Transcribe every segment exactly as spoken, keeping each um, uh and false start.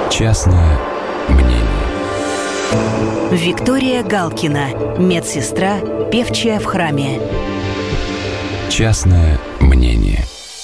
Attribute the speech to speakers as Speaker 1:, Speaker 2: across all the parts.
Speaker 1: Частное мнение.
Speaker 2: Виктория Галкина, медсестра, певчая в храме.
Speaker 1: Частное мнение.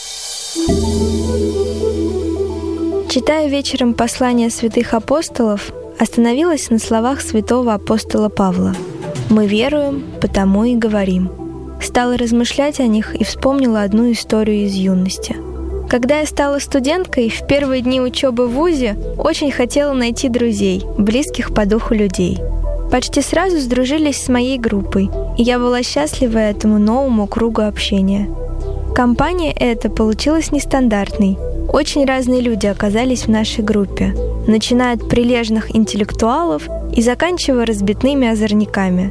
Speaker 3: Читая вечером послания святых апостолов, остановилась на словах святого апостола Павла: «Мы веруем, потому и говорим». Стала размышлять о них и вспомнила одну историю из юности. Когда я стала студенткой, в первые дни учебы в вузе очень хотела найти друзей, близких по духу людей. Почти сразу сдружились с моей группой, и я была счастлива этому новому кругу общения. Компания эта получилась нестандартной. Очень разные люди оказались в нашей группе, начиная от прилежных интеллектуалов и заканчивая разбитными озорниками.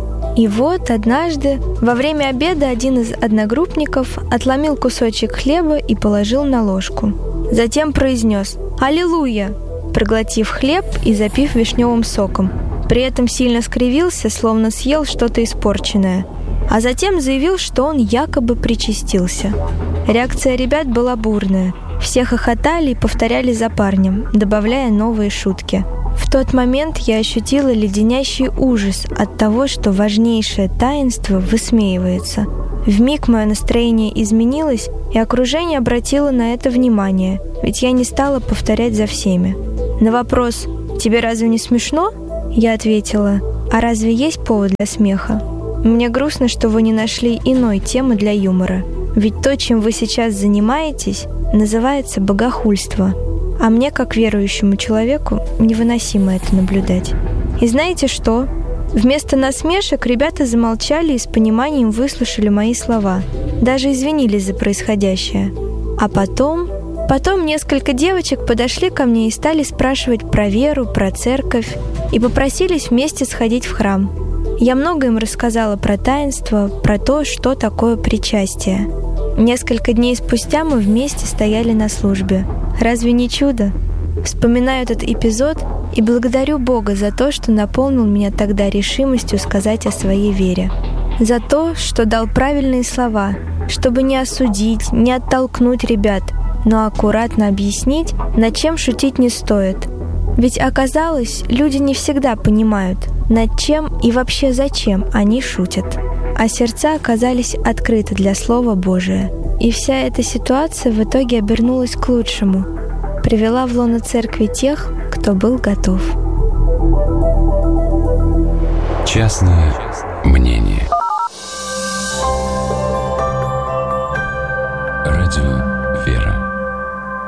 Speaker 3: И вот однажды во время обеда один из одногруппников отломил кусочек хлеба и положил на ложку. Затем произнес «Аллилуйя!», проглотив хлеб и запив вишневым соком. При этом сильно скривился, словно съел что-то испорченное. А затем заявил, что он якобы причастился. Реакция ребят была бурная. Все хохотали и повторяли за парнем, добавляя новые шутки. В тот момент я ощутила леденящий ужас от того, что важнейшее таинство высмеивается. Вмиг мое настроение изменилось, и окружение обратило на это внимание, ведь я не стала повторять за всеми. На вопрос «Тебе разве не смешно?» я ответила: «А разве есть повод для смеха? Мне грустно, что вы не нашли иной темы для юмора, ведь то, чем вы сейчас занимаетесь, называется богохульство». А мне, как верующему человеку, невыносимо это наблюдать. И знаете что? Вместо насмешек ребята замолчали и с пониманием выслушали мои слова. Даже извинились за происходящее. А потом... Потом несколько девочек подошли ко мне и стали спрашивать про веру, про церковь, и попросились вместе сходить в храм. Я много им рассказала про таинство, про то, что такое причастие. Несколько дней спустя мы вместе стояли на службе. Разве не чудо? Вспоминаю этот эпизод и благодарю Бога за то, что наполнил меня тогда решимостью сказать о своей вере. За то, что дал правильные слова, чтобы не осудить, не оттолкнуть ребят, но аккуратно объяснить, над чем шутить не стоит. Ведь оказалось, люди не всегда понимают, над чем и вообще зачем они шутят. А сердца оказались открыты для Слова Божия. И вся эта ситуация в итоге обернулась к лучшему, привела в лоно церкви тех, кто был готов.
Speaker 1: Частное мнение.